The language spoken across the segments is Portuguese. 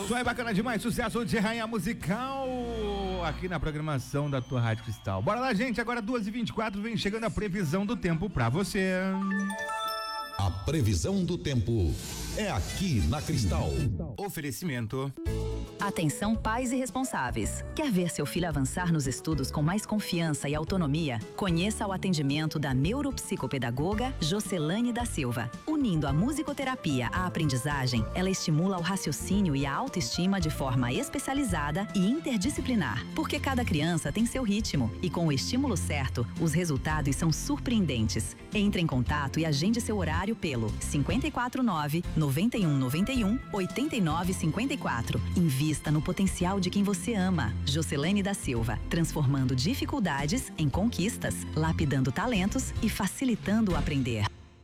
Isso aí, bacana demais, sucesso de Rainha Musical aqui na programação da tua Rádio Cristal. Bora lá, gente, agora 2h24, vem chegando a previsão do tempo pra você. A previsão do tempo é aqui na Cristal. Oferecimento. Atenção, pais e responsáveis. Quer ver seu filho avançar nos estudos com mais confiança e autonomia? Conheça o atendimento da neuropsicopedagoga Jocelane da Silva. Unindo a musicoterapia à aprendizagem, ela estimula o raciocínio e a autoestima de forma especializada e interdisciplinar. Porque cada criança tem seu ritmo e com o estímulo certo, os resultados são surpreendentes. Entre em contato e agende seu horário pelo 549-9191-8954. Invista no potencial de quem você ama. Jocelane da Silva, transformando dificuldades em conquistas, lapidando talentos e facilitando o aprender.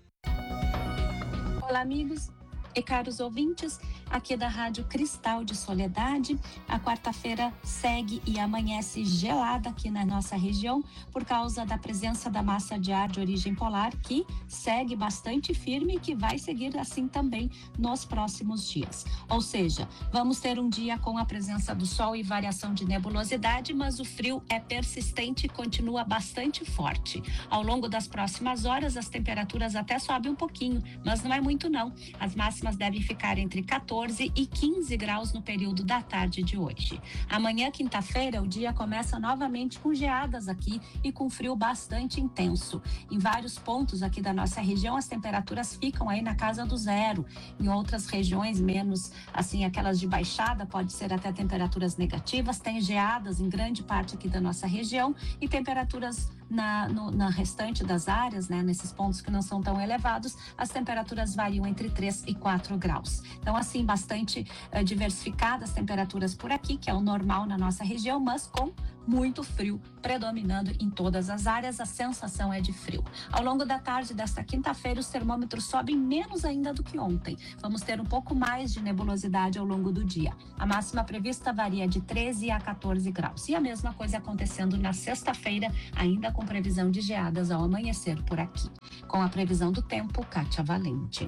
Olá, amigos e caros ouvintes, aqui da Rádio Cristal de Soledade. A quarta-feira segue e amanhece gelada aqui na nossa região por causa da presença da massa de ar de origem polar, que segue bastante firme e que vai seguir assim também nos próximos dias. Ou seja, vamos ter um dia com a presença do sol e variação de nebulosidade, mas o frio é persistente e continua bastante forte. Ao longo das próximas horas, as temperaturas até sobem um pouquinho, mas não é muito não. As máximas devem ficar entre 14 e 15 graus no período da tarde de hoje. Amanhã, quinta-feira, o dia começa novamente com geadas aqui e com frio bastante intenso. Em vários pontos aqui da nossa região, as temperaturas ficam aí na casa do zero. Em outras regiões, menos assim, aquelas de baixada, pode ser até temperaturas negativas. Tem geadas em grande parte aqui da nossa região e temperaturas na restante das áreas, né, nesses pontos que não são tão elevados, as temperaturas variam entre 3 e 4 graus. Então, assim, bastante diversificadas as temperaturas por aqui, que é o normal na nossa região, mas com muito frio predominando em todas as áreas, a sensação é de frio. Ao longo da tarde desta quinta-feira, os termômetros sobem menos ainda do que ontem. Vamos ter um pouco mais de nebulosidade ao longo do dia. A máxima prevista varia de 13 a 14 graus. E a mesma coisa acontecendo na sexta-feira, ainda com previsão de geadas ao amanhecer por aqui. Com a previsão do tempo, Kátia Valente.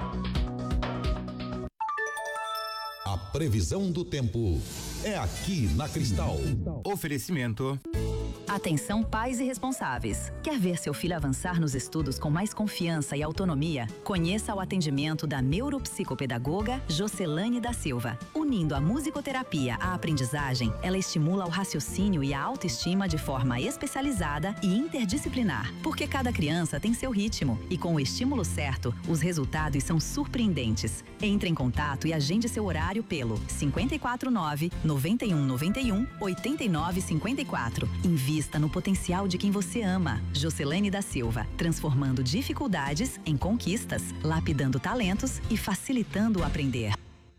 A previsão do tempo é aqui na Cristal. Oferecimento. Atenção, pais e responsáveis. Quer ver seu filho avançar nos estudos com mais confiança e autonomia? Conheça o atendimento da neuropsicopedagoga Jocelane da Silva. Unindo a musicoterapia à aprendizagem, ela estimula o raciocínio e a autoestima de forma especializada e interdisciplinar. Porque cada criança tem seu ritmo e com o estímulo certo, os resultados são surpreendentes. Entre em contato e agende seu horário pelo 549-9191-8954. Invista no potencial de quem você ama. Jocelane da Silva, transformando dificuldades em conquistas, lapidando talentos e facilitando o aprender.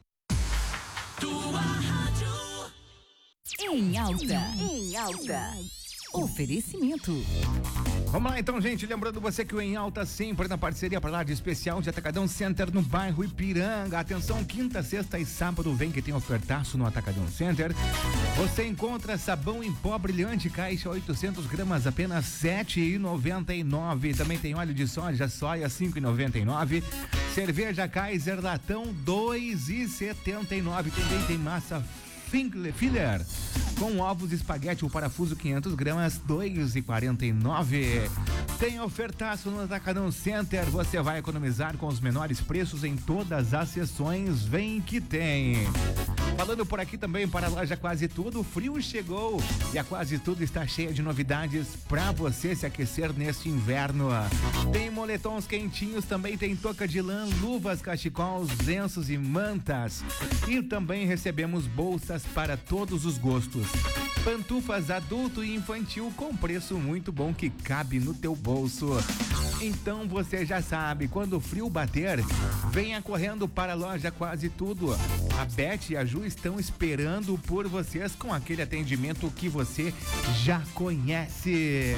Tua rádio. Em alta. Oferecimento. Vamos lá então, gente, lembrando você que o Em Alta sempre na parceria para lá de especial de Atacadão Center no bairro Ipiranga. Atenção, quinta, sexta e sábado vem que tem ofertaço no Atacadão Center. Você encontra sabão em pó brilhante, caixa 800 gramas, apenas R$7,99. Também tem óleo de soja R$5,99. Cerveja Kaiser latão R$2,79. Também tem massa Filler com ovos espaguete ou parafuso 500 gramas, R$2,49. Tem ofertaço no Atacadão Center, você vai economizar com os menores preços em todas as seções, vem que tem. Falando por aqui também para a loja Quase Tudo, o frio chegou e a Quase Tudo está cheia de novidades para você se aquecer neste inverno. Tem moletons quentinhos, também tem touca de lã, luvas, cachecols, lenços e mantas. E também recebemos bolsas para todos os gostos. Pantufas adulto e infantil com preço muito bom que cabe no teu bolso. Então você já sabe, quando o frio bater, venha correndo para a loja Quase Tudo. A Beth e a Ju estão esperando por vocês com aquele atendimento que você já conhece.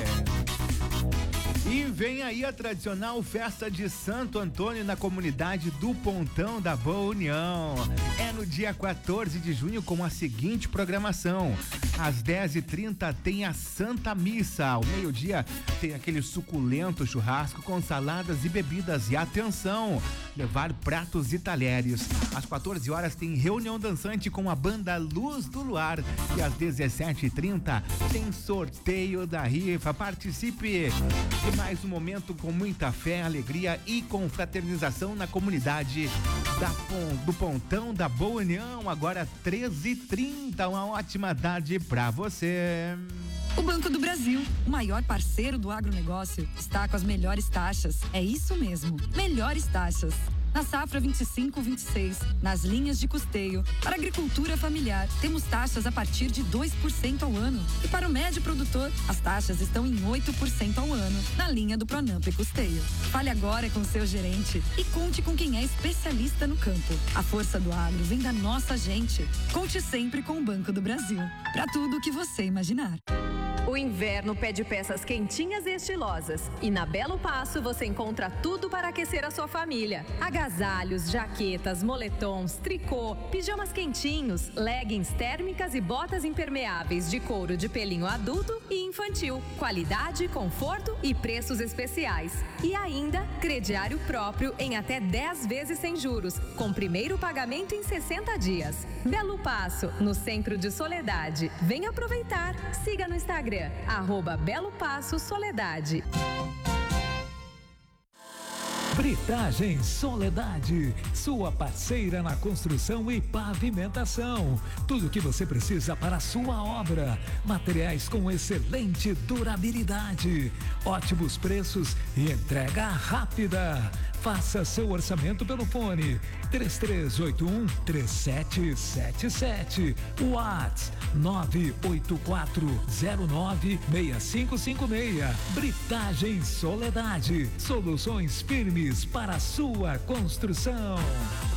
E vem aí a tradicional festa de Santo Antônio na comunidade do Pontão da Boa União. É no dia 14 de junho com a seguinte programação. Às 10h30 tem a Santa Missa. Ao meio-dia tem aquele suculento churrasco churrasco com saladas e bebidas. E atenção, levar pratos e talheres. Às 14 horas tem reunião dançante com a banda Luz do Luar. E às 17h30 tem sorteio da rifa. Participe de mais um momento com muita fé, alegria e confraternização na comunidade do Pontão da Boa União. Agora 13h30, uma ótima tarde pra você. O Banco do Brasil, o maior parceiro do agronegócio, está com as melhores taxas. É isso mesmo, melhores taxas. Na safra 25-26, nas linhas de custeio, para agricultura familiar, temos taxas a partir de 2% ao ano. E para o médio produtor, as taxas estão em 8% ao ano, na linha do Pronamp e Custeio. Fale agora com seu gerente e conte com quem é especialista no campo. A força do agro vem da nossa gente. Conte sempre com o Banco do Brasil. Para tudo o que você imaginar. O inverno pede peças quentinhas e estilosas. E na Belo Passo você encontra tudo para aquecer a sua família. Agasalhos, jaquetas, moletons, tricô, pijamas quentinhos, leggings térmicas e botas impermeáveis de couro de pelinho adulto e infantil. Qualidade, conforto e preços especiais. E ainda, crediário próprio em até 10 vezes sem juros, com primeiro pagamento em 60 dias. Belo Passo, no centro de Soledade. Vem aproveitar. Siga no Instagram, @Belo Passo Soledade. Britagem Soledade, sua parceira na construção e pavimentação. Tudo o que você precisa para a sua obra. Materiais com excelente durabilidade, ótimos preços e entrega rápida. Faça seu orçamento pelo fone 3381-3777. WhatsApp 984096556. Britagem Soledade. Soluções firmes para a sua construção.